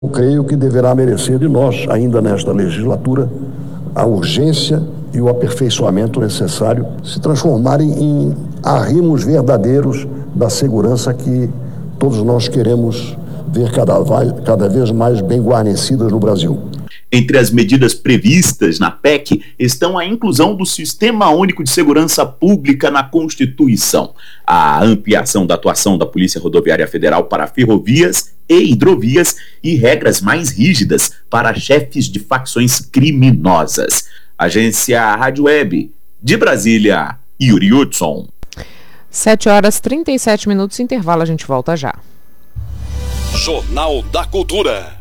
Eu creio que deverá merecer de nós, ainda nesta legislatura, a urgência e o aperfeiçoamento necessário se transformarem em arrimos verdadeiros da segurança que todos nós queremos ver cada vez mais bem guarnecidas no Brasil. Entre as medidas previstas na PEC estão a inclusão do Sistema Único de Segurança Pública na Constituição, a ampliação da atuação da Polícia Rodoviária Federal para ferrovias e hidrovias e regras mais rígidas para chefes de facções criminosas. Agência Rádio Web, de Brasília, Yuri Hudson. 7h37, intervalo, a gente volta já. Jornal da Cultura.